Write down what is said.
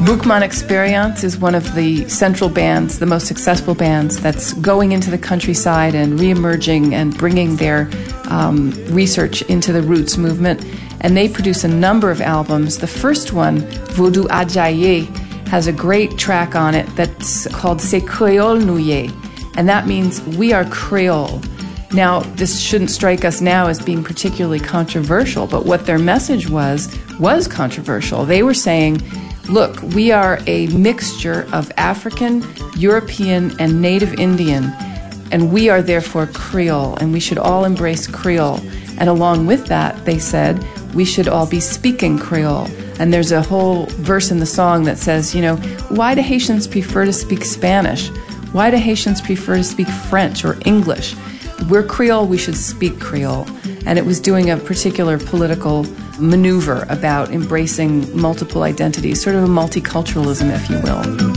Boukman Experience is one of the central bands, the most successful bands, that's going into the countryside and re-emerging and bringing their research into the roots movement. And they produce a number of albums. The first one, Vodou Adjaye, has a great track on it that's called C'est Créole Nouye, and that means we are Creole. Now, this shouldn't strike us now as being particularly controversial, but what their message was controversial. They were saying, look, we are a mixture of African, European, and Native Indian, and we are therefore Creole, and we should all embrace Creole. And along with that, they said, we should all be speaking Creole. And there's a whole verse in the song that says, why do Haitians prefer to speak Spanish? Why do Haitians prefer to speak French or English? We're Creole, we should speak Creole. And it was doing a particular political maneuver about embracing multiple identities, sort of a multiculturalism, if you will.